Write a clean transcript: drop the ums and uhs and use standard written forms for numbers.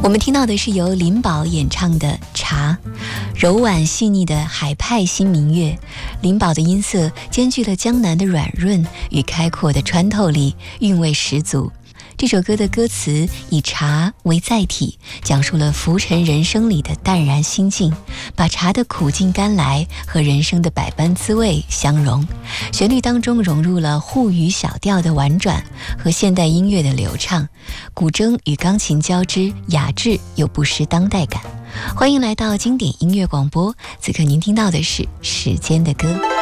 我们听到的是由林宝演唱的《茶》，柔婉细腻的海派新民乐。林宝的音色兼具了江南的软润与开阔的穿透力，韵味十足。这首歌的歌词以茶为载体，讲述了浮沉人生里的淡然心境，把茶的苦尽甘来和人生的百般滋味相融。旋律当中融入了沪语小调的婉转和现代音乐的流畅，古筝与钢琴交织，雅致又不失当代感。欢迎来到经典音乐广播，此刻您听到的是时间的歌。